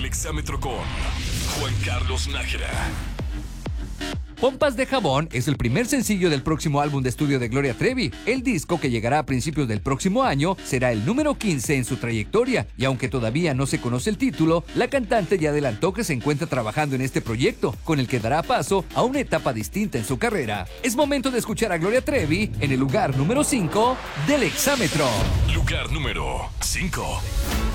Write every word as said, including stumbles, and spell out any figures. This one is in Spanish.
Exámetro con Juan Carlos Nájera. Pompas de Jabón es el primer sencillo del próximo álbum de estudio de Gloria Trevi. El disco, que llegará a principios del próximo año, será el número quince en su trayectoria, y aunque todavía no se conoce el título, la cantante ya adelantó que se encuentra trabajando en este proyecto, con el que dará paso a una etapa distinta en su carrera. Es momento de escuchar a Gloria Trevi en el lugar número cinco del Exámetro. Lugar número cinco.